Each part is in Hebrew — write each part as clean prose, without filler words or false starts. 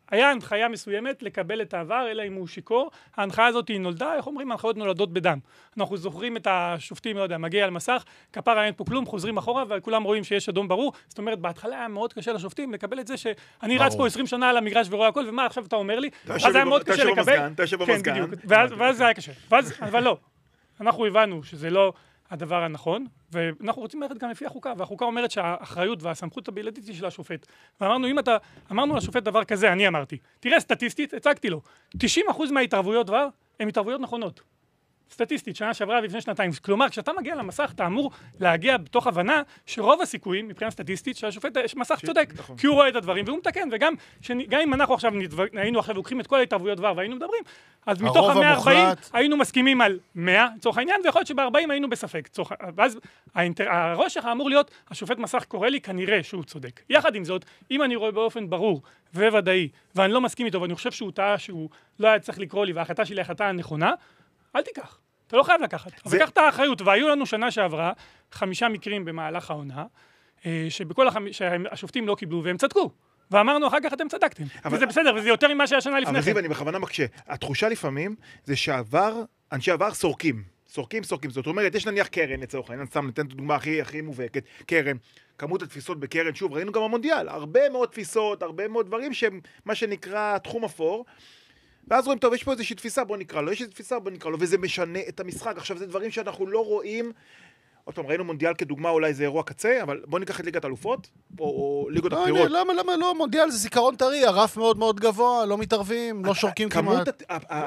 היה הנחיה מסוימת לקבל את העבר, אלא אם הוא שיקור. ההנחיה הזאת היא נולדה, איך אומרים, ההנחיות נולדות בדם. אנחנו זוכרים את השופטים, לא יודע, מגיע על מסך, כפרה אין פה כלום, חוזרים אחורה, וכולם רואים שיש אדום ברור. זאת אומרת, בהתחלה היה מאוד קשה לשופטים לקבל את זה שאני רץ פה 20 שנה על המגרש ורואה הכל, ומה עכשיו אתה אומר לי? אז היה מאוד קשה לקבל. כן, בדיוק. ואז זה היה קשה. אבל לא. אנחנו הבנו שזה לא הדבר הנכון, ואנחנו רוצים ללכת גם לפי החוקה, והחוקה אומרת שהאחריות והסמכות הבלעדית היא של השופט. ואמרנו, אמרנו לשופט דבר כזה, אני אמרתי, תראה סטטיסטית, הצגתי לו, 90% מההתערבויות דבר, הן התערבויות נכונות. סטטיסטית, שנה שעברה ולפני שנתיים. כלומר, כשאתה מגיע למסך, אתה אמור להגיע בתוך הבנה שרוב הסיכויים, מבחינה סטטיסטית, שהשופט מסך צודק, כי הוא רואה את הדברים והוא מתקן, וגם אם אנחנו היינו עכשיו לוקחים את כל ההתערבויות דבר והיינו מדברים, אז מתוך ה-140 היינו מסכימים על 100, לצורך העניין, ויכול להיות שב-40 היינו בספק. ואז הראש שלך אמור להיות, השופט מסך קורא לי, כנראה שהוא צודק. יחד עם זאת, אם אני רואה באופן ברור וודאי, ואני לא מסכים איתו, ואני חושב שהוא טעה, שהוא לא היה צריך לקרוא לי, וההחלטה שלי ההחלטה הנכונה, אל תיקח. אתה לא חייב לקחת. אבל קח את האחריות. והיו לנו שנה שעברה 5 מקרים במהלך העונה, שהשופטים לא קיבלו והם צדקו. ואמרנו, אחר כך אתם צדקתם. וזה בסדר, וזה יותר ממה שהשנה לפני כן. אבל זיו, אני בכוונה מקשה. התחושה לפעמים זה אנשי עבר סורקים. סורקים. זאת אומרת, יש נניח קרן, לצורך העניין, סתם ניתן את הדוגמה הכי מובהקת. קרן. כמות התפיסות בקרן, שוב, ראינו גם המונדיאל. הרבה מאוד תפיסות, הרבה מאוד דברים שהם מה שנקרא תחום אפור. ואז רואים, טוב, יש פה איזושהי תפיסה, בוא נקרא לו, יש איזושהי תפיסה, בוא נקרא לו, וזה משנה את המשחק. עכשיו, זה דברים שאנחנו לא רואים. עוד פעם, ראינו מונדיאל כדוגמה, אולי זה אירוע קצה, אבל בוא ניקח את ליגת אלופות, או ליגות הבחירות. למה לא? מונדיאל זה זיכרון טרי, הרף מאוד מאוד גבוה, לא מתערבים, לא שורקים כמעט.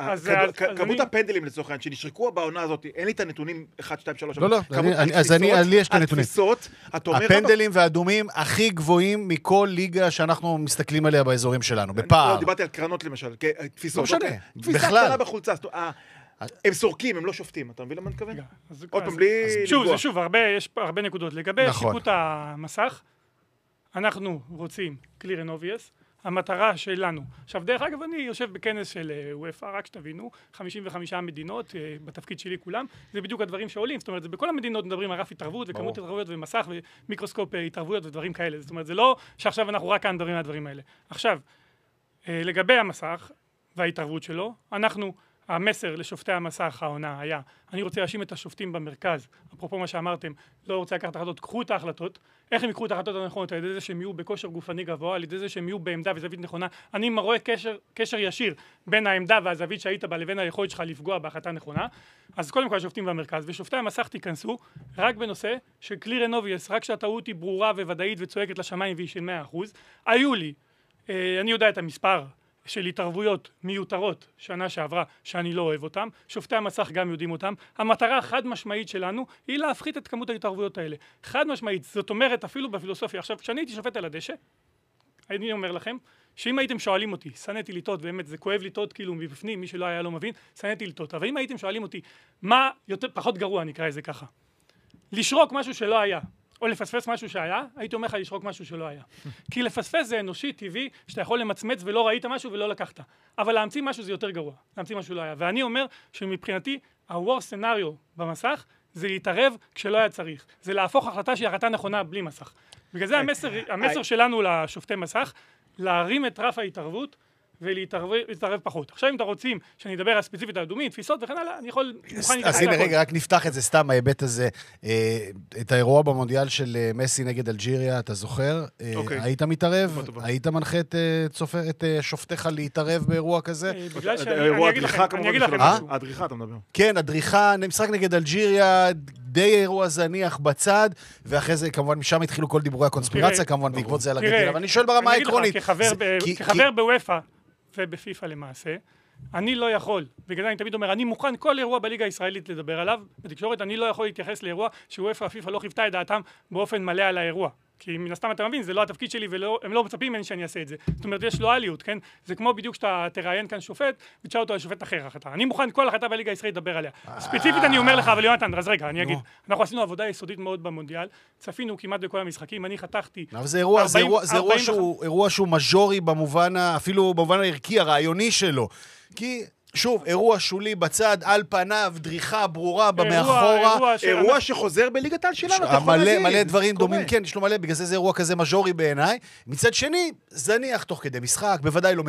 כמות הפנדלים לצורך העניין, שנשרקו בעונה הזאת, אין לי את הנתונים 1, 2, 3. לא, אז לי יש את הנתונים. הפנדלים והאדומים הכי גבוהים מכל ליגה שאנחנו מסתכלים עליה באזורים שלנו, בפער. דיברתי על קרנות למשל, תפיסות. לא משנה, בכלל. הם סורקים, הם לא שופטים, אתה מבין למה אני מתכוון? עוד פעם, בלי לגוע. שוב, יש הרבה נקודות. לגבי שיפוט המסך, אנחנו רוצים clear and obvious, המטרה שלנו. עכשיו, דרך אגב, אני יושב בכנס של UEFA, רק שתבינו, 55 מדינות, בתפקיד שלי כולם, זה בדיוק הדברים שעולים, זאת אומרת, זה בכל המדינות מדברים על רף התערבות, וכמות התערבויות ומסך, ומיקרוסקופ התערבויות ודברים כאלה. זאת אומרת, זה לא שעכשיו אנחנו רק כאן מדברים על הדברים האלה. עכשיו, לגבי המסך וההתערבות שלו, המסר לשופטי המסך העונה היה, אני רוצה להאשים את השופטים במרכז, אפרופו מה שאמרתם, לא רוצה לקחת החלטות, קחו את ההחלטות, איך הם יקחו את ההחלטות הנכונות, על ידי זה שהם יהיו בכושר גופני גבוה, על ידי זה שהם יהיו בעמדה וזווית נכונה, אני רואה קשר ישיר בין העמדה והזווית שהיית בה לבין היכולת שלך לפגוע בהחלטה נכונה, אז קודם כל השופטים במרכז, ושופטי המסך תיכנסו רק בנושא של clear and obvious, רק שהטעות היא ברורה וודאית וצועקת לשמיים והיא של 100%, היו לי, אני יודע את המספר, של התערבויות מיותרות שנה שעברה שאני לא אוהב אותם, שופטי המסך גם יודעים אותם, המטרה החד משמעית שלנו היא להפחית את כמות ההתערבויות האלה, חד משמעית, זאת אומרת אפילו בפילוסופיה, עכשיו כשאני הייתי שופט על הדשא, אני אומר לכם, שאם הייתם שואלים אותי, שנאתי לטעות, באמת זה כואב לטעות כאילו מבפנים, מי שלא היה לא מבין, שנאתי לטעות, אבל אם הייתם שואלים אותי, מה יותר, פחות גרוע נקרא את זה ככה, לשרוק משהו שלא היה, או לפספס משהו שהיה, הייתי אומר לך לשרוק משהו שלא היה. כי לפספס זה אנושי, טבעי, שאתה יכול למצמץ ולא ראית משהו ולא לקחת. אבל להמציא משהו זה יותר גרוע, להמציא משהו לא היה. ואני אומר שמבחינתי, ה-worst scenario במסך, זה להתערב כשלא היה צריך. זה להפוך החלטה שהיא החלטה נכונה בלי מסך. בגלל זה המסר שלנו לשופטי מסך, להרים את רף ההתערבות, ולהתערב פחות. עכשיו אם אתה רוצים שאני אדבר על ספציפית על אדומים, תפיסות וכן הלאה, אני יכול... אז הנה רגע, רק נפתח את זה סתם, ההיבט הזה, את האירוע במונדיאל של מסי נגד אלג'יריה, אתה זוכר? היית מתערב? היית מנחה את שופטיך להתערב באירוע כזה? בגלל שאני אגיד לכם משהו. הדריכה אתה מדבר. כן, הדריכה, משחק נגד אלג'יריה, די אירוע זניח בצד, ואחרי זה כמובן משם התחילו כל דיבורי הקונספירציה, כמובן בעקבות זה על הגדיל, אבל אני שואל ברמה העקרונית. כחבר בוופא ובפיפה למעשה, אני לא יכול, בגלל זה אני תמיד אומר, אני מוכן כל אירוע בליגה הישראלית לדבר עליו, בתקשורת אני לא יכול להתייחס לאירוע שוופא ופיפה לא חיוותה את דעתם באופן מלא על האירוע. כי מן הסתם אתה מבין, זה לא התפקיד שלי והם לא מצפים ממני שאני אעשה את זה. זאת אומרת, יש לואליות, כן? זה כמו בדיוק שאתה תראיין כאן שופט ותשאל אותו על שופט אחר החלטה. אני מוכן כל החלטה בליגה הישראלית לדבר עליה. ספציפית אני אומר לך, אבל יונתן, אז רגע, אני אגיד. אנחנו עשינו עבודה יסודית מאוד במונדיאל, צפינו כמעט בכל המשחקים, אני חתכתי. אבל זה אירוע שהוא מז'ורי במובן, אפילו במובן הערכי, הרעיוני שלו. כי שוב, אירוע שולי בצד, על פניו, דריכה ברורה במאחורה. אירוע שחוזר בליגת העל שלנו, אתה יכול להגיד. מלא דברים דומים, כן, יש לו מלא, בגלל זה אירוע כזה מז'ורי בעיניי. מצד שני, זניח תוך כדי משחק, בוודאי לא